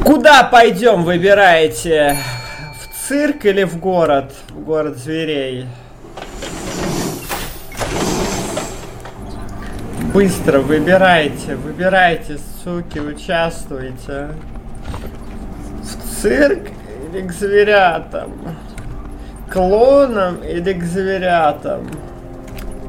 Куда пойдем, выбираете? В цирк или в город? В город зверей. Быстро выбирайте, выбирайте, суки, участвуйте. В цирк или к зверятам? К клонам или к зверятам?